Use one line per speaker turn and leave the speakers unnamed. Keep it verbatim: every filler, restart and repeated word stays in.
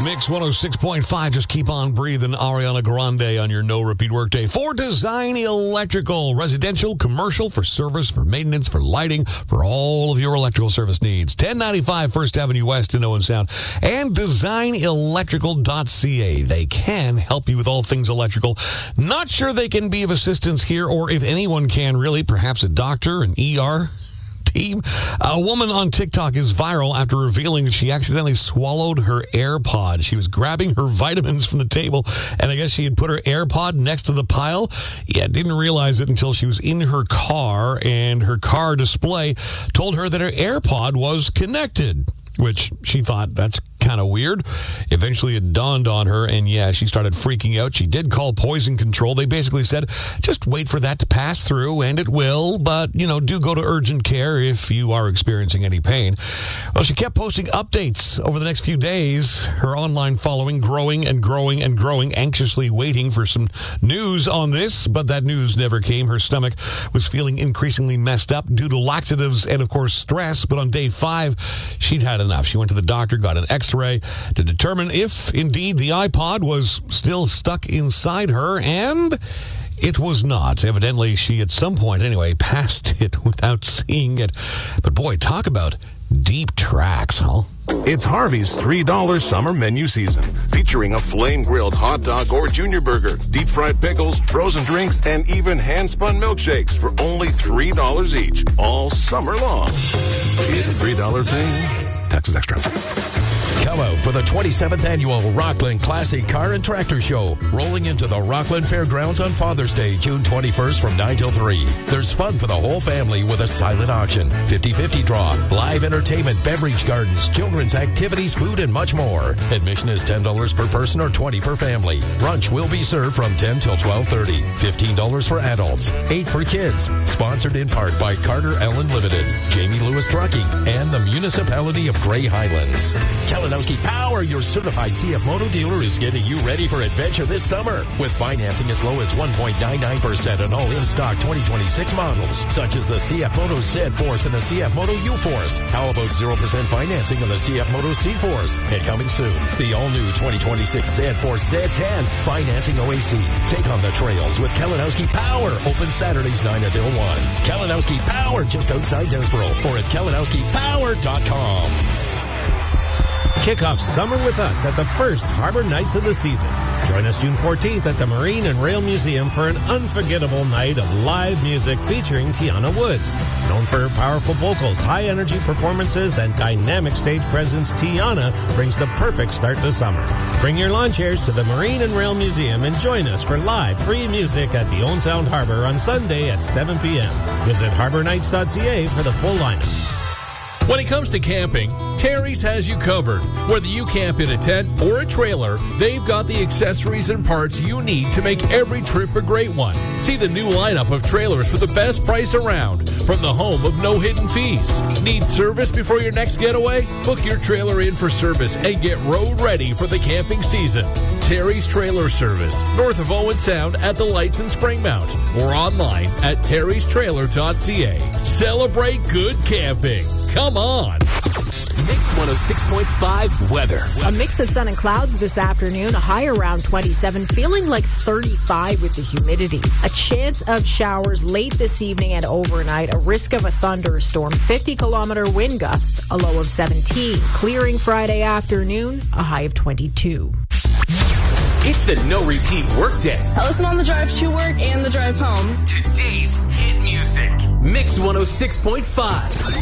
Mix one oh six point five. Just keep on breathing. Ariana Grande on your no-repeat workday. For Design Electrical. Residential, commercial, for service, for maintenance, for lighting, for all of your electrical service needs. ten ninety-five First Avenue West in Owen Sound. And design electrical dot c a. They can help you with all things electrical. Not sure they can be of assistance here, or if anyone can really. Perhaps a doctor, an E R team. A woman on TikTok is viral after revealing that she accidentally swallowed her AirPod. She was grabbing her vitamins from the table, and I guess she had put her AirPod next to the pile. Yeah, didn't realize it until she was in her car, and her car display told her that her AirPod was connected, which she thought, that's kind of weird. Eventually it dawned on her, and yeah, she started freaking out. She did call Poison Control. They basically said, just wait for that to pass through, and it will, but, you know, do go to urgent care if you are experiencing any pain. Well, she kept posting updates over the next few days, her online following growing and growing and growing, anxiously waiting for some news on this, but that news never came. Her stomach was feeling increasingly messed up due to laxatives and, of course, stress, but on day five, she'd had enough. She went to the doctor, got an X-ray to determine if, indeed, the iPod was still stuck inside her, and it was not. Evidently, she, at some point, anyway, passed it without seeing it. But, boy, talk about deep tracks, huh?
It's Harvey's three dollar summer menu season, featuring a flame-grilled hot dog or junior burger, deep-fried pickles, frozen drinks, and even hand-spun milkshakes for only three dollars each, all summer long. It's a three dollar thing. Taxes extra.
Come out for the twenty-seventh Annual Rockland Classic Car and Tractor Show, rolling into the Rockland Fairgrounds on Father's Day, June twenty-first from nine till three. There's fun for the whole family with a silent auction, fifty-fifty draw, live entertainment, beverage gardens, children's activities, food, and much more. Admission is ten dollars per person or twenty dollars per family. Brunch will be served from ten till twelve thirty. fifteen dollars for adults, eight dollars for kids. Sponsored in part by Carter Ellen Limited, Jamie Lewis Trucking, and the Municipality of Grey Highlands. Kalinowski Power, your certified C F Moto dealer, is getting you ready for adventure this summer with financing as low as one point nine nine percent on all in-stock twenty twenty-six models, such as the C F Moto Z-Force and the C F Moto U-Force. How about zero percent financing on the C F Moto C-Force? And coming soon, the all-new twenty twenty-six Z-Force Z ten, financing O A C. Take on the trails with Kalinowski Power, open Saturdays nine until one. Kalinowski Power, just outside Desboro, or at kalinowski power dot com.
Kick off summer with us at the first Harbor Nights of the season. Join us June fourteenth at the Marine and Rail Museum for an unforgettable night of live music featuring Tiana Woods. Known for her powerful vocals, high-energy performances, and dynamic stage presence, Tiana brings the perfect start to summer. Bring your lawn chairs to the Marine and Rail Museum and join us for live free music at the Owen Sound Harbor on Sunday at seven p.m. Visit harbor nights dot c a for the full lineup.
When it comes to camping, Terry's has you covered. Whether you camp in a tent or a trailer, they've got the accessories and parts you need to make every trip a great one. See the new lineup of trailers for the best price around from the home of no hidden fees. Need service before your next getaway? Book your trailer in for service and get road ready for the camping season. Terry's Trailer Service, north of Owen Sound at the Lights in Springmount, or online at terrys trailer dot c a. Celebrate good camping. Come on.
Mix one oh six point five weather.
A mix of sun and clouds this afternoon, a high around twenty-seven, feeling like thirty-five with the humidity. A chance of showers late this evening and overnight, a risk of a thunderstorm, fifty kilometer wind gusts, a low of seventeen. Clearing Friday afternoon, a high of twenty-two.
It's the No Repeat Workday.
I listen on the drive to work and the drive home.
Today's hit music. Mix one oh six point five.